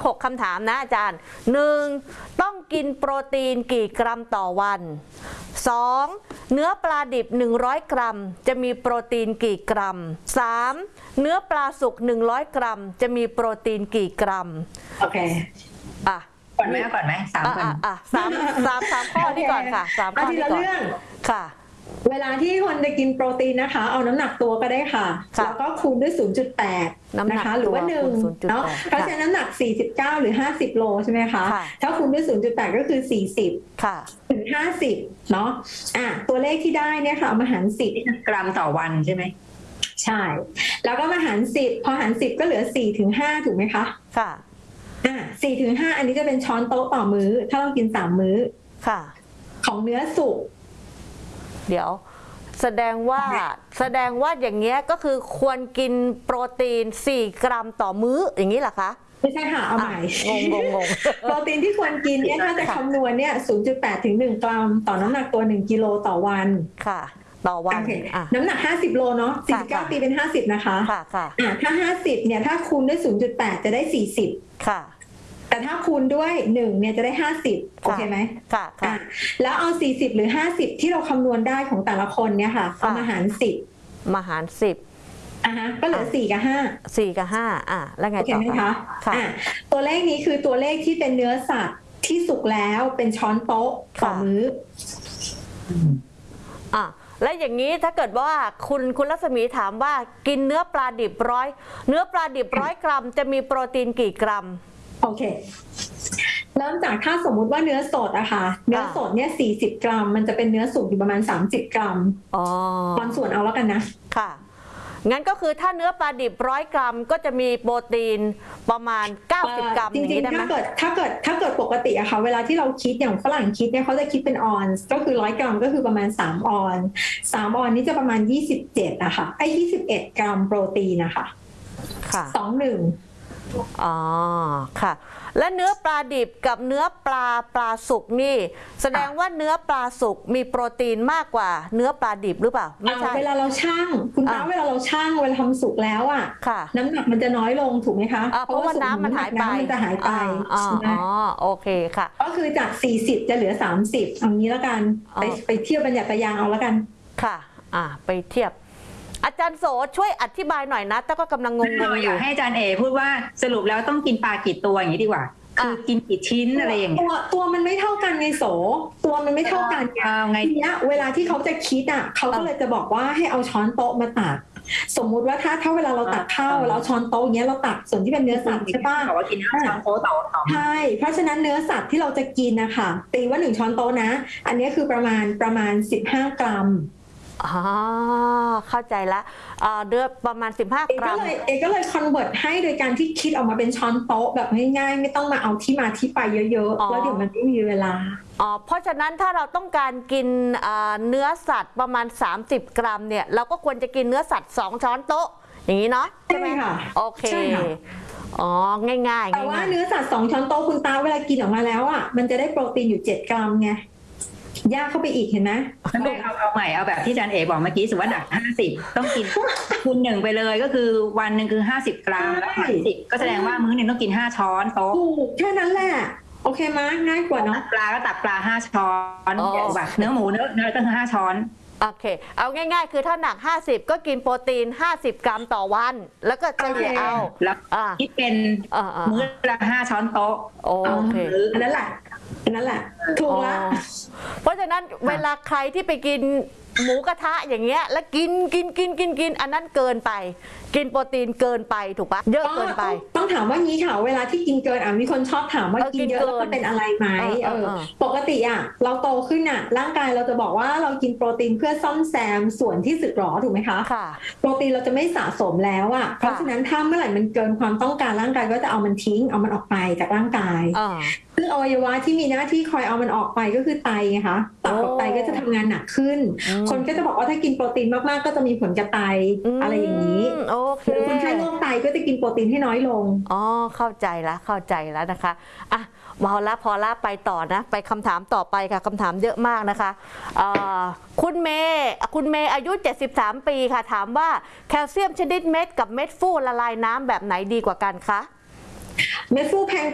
6 คำถามนะอาจารย์ 1. ต้องกินโปรตีนกี่กรัมต่อวัน 2. เนื้อปลาดิบ100 กรัมจะมีโปรตีนกี่กรัม 3. เนื้อปลาสุก100 กรัมจะมีโปรตีนกี่กรัมโอเคก่อนไหม3 ก่อนสามข้อนี้ก่อนค่ะ3 ข้อนี้ก่อนค่ะเวลาที่คนจะกินโปรตีนนะคะเอาน้ำหนักตัวก็ได้ค่ะแล้วก็คูณด้วย 0.8 นะคะหรือว่า1เนาะเพราะฉะนั้นน้ำหนัก49หรือ50โลใช่ไหมคะถ้าคูณด้วย 0.8 ก็คือ40 ค่ะถึง50เนาะตัวเลขที่ได้เนี่ยค่ะเอามาหาร10 กรัมต่อวันใช่ไหมใช่แล้วก็มาหาร10พอหาร10ก็เหลือ4ถึง5ถูกไหมคะค่ะ 4ถึง5อันนี้จะเป็นช้อนโต๊ะต่อมื้อถ้าเรากิน3มื้อค่ะของเนื้อสุกเดี๋ยวแสดงว่าอย่างเงี้ยก็คือควรกินโปรตีน4 กรัมต่อมื้ออย่างนี้เหรอคะไม่ใช่ค่ะเอาใหม่งงโปรตีนที่ควรกินเนี่ยถ้าจะคำนวณเนี่ย 0.8 ถึง 1 กรัมต่อน้ำหนักตัว1กิโลต่อวันค่ะต่อวันน้ำหนัก50โลเนาะ49ตีเป็น50นะคะค่ะถ้า50เนี่ยถ้าคูณด้วย 0.8 จะได้40 ค่ะแต่ถ้าคูณด้วย1เนี่ยจะได้50โอเคไหมค่ะแล้วเอา40หรือ50ที่เราคำนวณได้ของแต่ละคนเนี่ยค่ะเอามาหาร10 มาหาร10 ก็เหลือ4กับ5 กับ5แล้วไงต่อคะตัวเลขนี้คือตัวเลขที่เป็นเนื้อสัตว์ที่สุกแล้วเป็นช้อนโต๊ะต่อมื้อและอย่างนี้ถ้าเกิดว่าคุณรัศมีถามว่ากินเนื้อปลาดิบ100 กรัมจะมีโปรตีนกี่กรัมโอเคเริ่มจากถ้าสมมุติว่าเนื้อสดอะค่ะเนื้อสดเนี่ย40 กรัมมันจะเป็นเนื้อสุกอยู่ประมาณ30 กรัมตอนส่วนเอาแล้วกันนะค่ะงั้นก็คือถ้าเนื้อปลาดิบ100 กรัมก็จะมีโปรตีนประมาณ90 กรัมจริงๆถ้าเกิดปกติอะค่ะเวลาที่เราคิดอย่างฝรั่งคิดเนี่ยเขาจะคิดเป็นออนซ์ก็คือ100 กรัมก็คือประมาณ3 ออนนี่จะประมาณ27อะค่ะ21 กรัมโปรตีนนะคะค่ะ 21 ค่ะและเนื้อปลาดิบกับเนื้อปลาสุกนี่แสดงว่าเนื้อปลาสุกมีโปรตีนมากกว่าเนื้อปลาดิบหรือเปล่าไม่ใช่เวลาเราชั่งคุณป้าเวลาเราชั่งเวลาทำสุกแล้วน้ำหนักมันจะน้อยลงถูกไหมคะเพราะว่าน้ำมันหายไปมันจะหายไปโอเคค่ะก็คือจาก40จะเหลือ30เอางี้แล้วกันไปเที่ยวบรรยัตยางเอาแล้วกันค่ะไปเทียบอาจารย์โสช่วยอธิบายหน่อยนะแต่ก็กำลังงงๆอยู่ให้อาจารย์เอพูดว่าสรุปแล้วต้องกินปลากี่ตัวอย่างนี้ดีกว่าคือกินกี่ชิ้นอะไรอย่างเงี้ยตัวมันไม่เท่ากันไงโสตัวมันไม่เท่ากันไงทีเนี้ยเวลาที่เขาจะคิดเขาก็เลยจะบอกว่าให้เอาช้อนโต๊ะมาตักสมมุติว่าถ้าเวลาเราตักข้าวเราช้อนโต๊ะอย่างเงี้ยเราตักส่วนที่เป็นเนื้อสัตว์ใช่ป่ะบอกว่ากิน5 ช้อนโต๊ะต่อใช่เพราะฉะนั้นเนื้อสัตว์ที่เราจะกินนะคะตีว่า1 ช้อนโต๊ะนะอันนี้คือประมาณ15 กรัมเข้าใจละเดือประมาณ15 กรัมเอก็เลยคอนเวิร์ตให้โดยการที่คิดออกมาเป็นช้อนโต๊ะแบบง่ายๆไม่ต้องมาเอาที่มาที่ไปเยอะๆแล้วเดี๋ยวมันไม่มีเวลาเพราะฉะนั้นถ้าเราต้องการกินเนื้อสัตว์ประมาณ30 กรัมเนี่ยเราก็ควรจะกินเนื้อสัตว์2 ช้อนโต๊ะอย่างนี้เนาะใช่ไหมคะโอเคง่ายๆแต่ว่าเนื้อสัตว์2 ช้อนโต๊ะคุณตาเวลากินออกมาแล้วมันจะได้โปรตีนอยู่7 กรัมไงยากเข้าไปอีกเห็นไหมไม่เอาใหม่เอาแบบที่อาจารย์เอ๋บอกเมื่อกี้สมมติว่าหนัก50ต้องกินคูณ1ไปเลยก็คือวันหนึ่งคือ50 กรัมแล้ว50ก็แสดงว่ามื้อนึงต้องกิน5 ช้อนโต๊ะแค่นั้นแหละโอเคมั้ยง่ายกว่าเนาะปลาก็ตักปลา5 ช้อนแบบเนื้อหมูเนื้อก็คือ5 ช้อนโอเคเอาง่ายๆคือถ้าหนัก50ก็กินโปรตีน50 กรัมต่อวันแล้วก็เฉลี่ยเอาแล้วคิดเป็นมื้อละ5 ช้อนโต๊ะโอเคนั่นแหละถูกแล้วเพราะฉะนั้นเวลาใครที่ไปกินหมูกระทะอย่างเงี้ยแล้วกินอันนั้นเกินไปกินโปรตีนเกินไปถูกปะเยอะเกินไปต้องถามว่างี้ค่ะเวลาที่กินเกินมีคนชอบถามว่ากินเยอะแล้วเป็นอะไรไหมปกติเราโตขึ้นร่างกายเราจะบอกว่าเรากินโปรตีนเพื่อซ่อมแซมส่วนที่สึกหรอถูกไหมคะโปรตีนเราจะไม่สะสมแล้วเพราะฉะนั้นถ้าเมื่อไหร่มันเกินความต้องการร่างกายก็จะเอามันทิ้งเอามันออกไปจากร่างกายซึ่งอวัยวะที่มีหน้าที่คอยเอามันออกไปก็คือไตไงคะตับกับไตก็จะทำงานหนักขึ้นคนก็จะบอกว่าถ้ากินโปรตีนมากๆก็จะมีผลกับไตอะไรอย่างนี้หรือคนไข้โรคไตก็จะกินโปรตีนให้น้อยลงเข้าใจแล้วนะคะพอละไปต่อนะไปคำถามต่อไปค่ะคำถามเยอะมากนะคะคุณเมย์อายุ73 ปีค่ะถามว่าแคลเซียมชนิดเม็ดกับเม็ดฟูละลายน้ำแบบไหนดีกว่ากันคะเม็ดฟูแพง